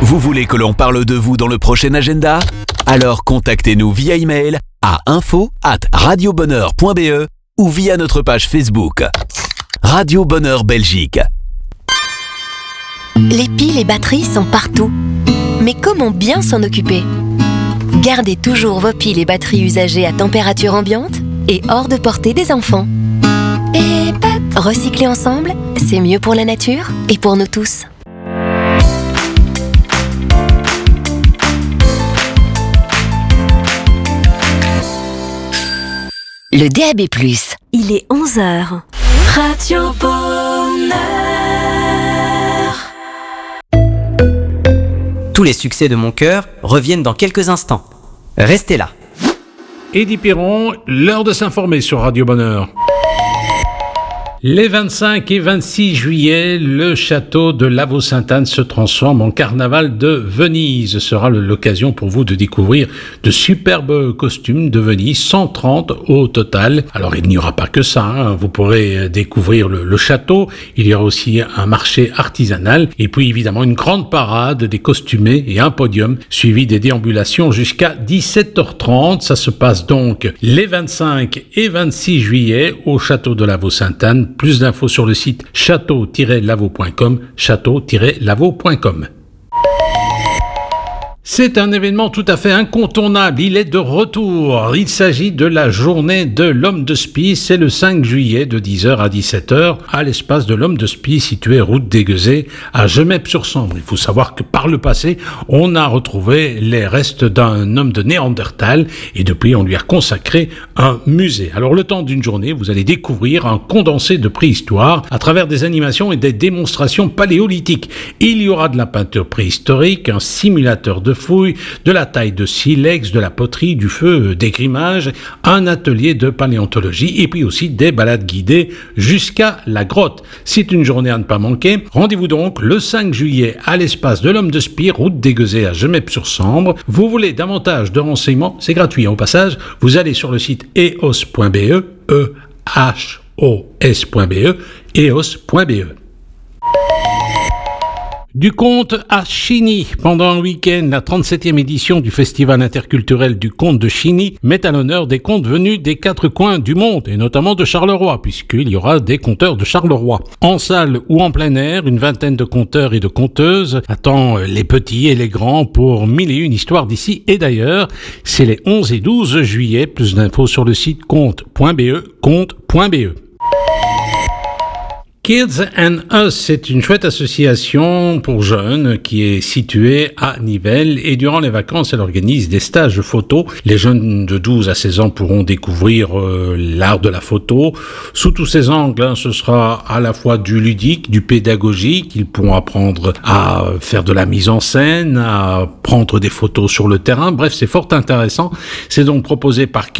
Vous voulez que l'on parle de vous dans le prochain agenda ? Alors contactez-nous via email à info@radiobonheur.be ou via notre page Facebook. Radio Bonheur Belgique. Les piles et batteries sont partout. Mais comment bien s'en occuper ? Gardez toujours vos piles et batteries usagées à température ambiante et hors de portée des enfants. Et recycler ensemble, c'est mieux pour la nature et pour nous tous. Le DAB+, il est 11h. Radio Bonheur. Tous les succès de mon cœur reviennent dans quelques instants. Restez là. Eddie Perron, l'heure de s'informer sur Radio Bonheur. Les 25 et 26 juillet, le château de Lavaux-Sainte-Anne se transforme en carnaval de Venise. Ce sera l'occasion pour vous de découvrir de superbes costumes de Venise, 130 au total. Alors il n'y aura pas que ça, vous pourrez découvrir le château, il y aura aussi un marché artisanal et puis évidemment une grande parade des costumés et un podium suivi des déambulations jusqu'à 17h30. Ça se passe donc les 25 et 26 juillet au château de Lavaux-Sainte-Anne. Plus d'infos sur le site château-lavaux.com, château-lavaux.com. C'est un événement tout à fait incontournable, il est de retour. Il s'agit de la journée de l'Homme de Spie, c'est le 5 juillet de 10h à 17h à l'espace de l'Homme de Spie situé route d'Aiguezé à Gemep-sur-Sambre. Il faut savoir que par le passé, on a retrouvé les restes d'un homme de Néandertal et depuis on lui a consacré un musée. Alors le temps d'une journée, vous allez découvrir un condensé de préhistoire à travers des animations et des démonstrations paléolithiques. Il y aura de la peinture préhistorique, un simulateur de fouilles, de la taille de silex, de la poterie, du feu d'écrimage, un atelier de paléontologie et puis aussi des balades guidées jusqu'à la grotte. C'est une journée à ne pas manquer. Rendez-vous donc le 5 juillet à l'espace de l'Homme de Spie, route d'Aiguezé à Gemep-sur-Sambre. Vous voulez davantage de renseignements, c'est gratuit. Au passage, vous allez sur le site eos.be, ehos.be, eos.be. Du conte à Chigny. Pendant un week-end, la 37e édition du Festival interculturel du conte de Chigny met à l'honneur des contes venus des quatre coins du monde, et notamment de Charleroi, puisqu'il y aura des conteurs de Charleroi. En salle ou en plein air, une vingtaine de conteurs et de conteuses attend les petits et les grands pour 1001 histoires d'ici et d'ailleurs. C'est les 11 et 12 juillet. Plus d'infos sur le site conte.be, conte.be. Kids and Us, c'est une chouette association pour jeunes qui est située à Nivelles et durant les vacances, elle organise des stages photo. Les jeunes de 12 à 16 ans pourront découvrir l'art de la photo. Sous tous ces angles, ce sera à la fois du ludique, du pédagogique. Ils pourront apprendre à faire de la mise en scène, à prendre des photos sur le terrain. Bref, c'est fort intéressant. C'est donc proposé par